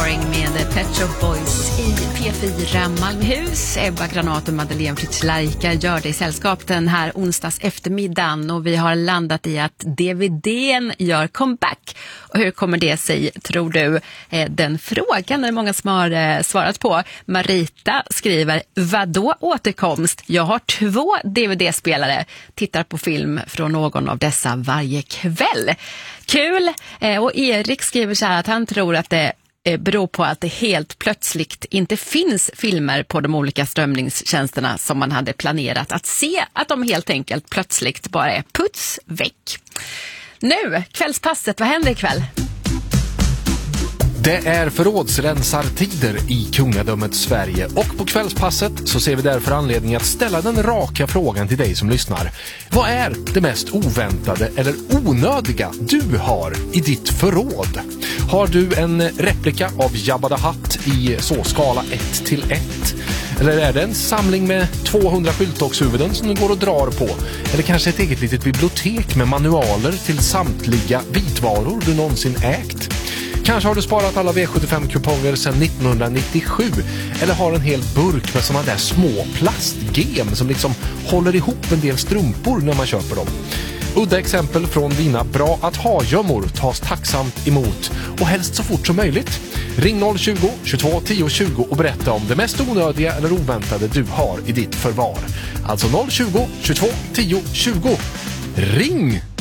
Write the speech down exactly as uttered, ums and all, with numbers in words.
Boring med Pet Shop Boys i P fyra Malmöhus. Ebba Granat och Madeleine Fritz-Laika gör det i sällskap den här onsdags eftermiddagen, och vi har landat i att D V D:n gör comeback. Och hur kommer det sig, tror du? Den frågan är det många som har svarat på. Marita skriver: vadå återkomst? Jag har två D V D-spelare. Tittar på film från någon av dessa varje kväll. Kul! Och Erik skriver så här att han tror att det beror på att det helt plötsligt inte finns filmer på de olika strömningstjänsterna som man hade planerat att se, att de helt enkelt plötsligt bara är puts väck. Nu, kvällspasset, vad händer ikväll? Det är förrådsrensartider i kungadömet Sverige, och på kvällspasset så ser vi därför anledning att ställa den raka frågan till dig som lyssnar. Vad är det mest oväntade eller onödiga du har i ditt förråd? Har du en replika av Jabba the Hutt i så skala ett till ett? Eller är det en samling med tvåhundra skyltdågshuvuden som du går och drar på? Eller kanske ett eget litet bibliotek med manualer till samtliga vitvaror du någonsin ägt? Kanske har du sparat alla V sjuttiofem-kuponger sedan nittonhundranittiosju, eller har en hel burk med såna där små plastgem som liksom håller ihop en del strumpor när man köper dem. Udda exempel från dina bra att ha-gömmor tas tacksamt emot, och helst så fort som möjligt. Ring noll tjugo, tjugotvå, tio, tjugo och berätta om det mest onödiga eller oväntade du har i ditt förvar. Alltså noll tjugo, tjugotvå, tio, tjugo. Ring!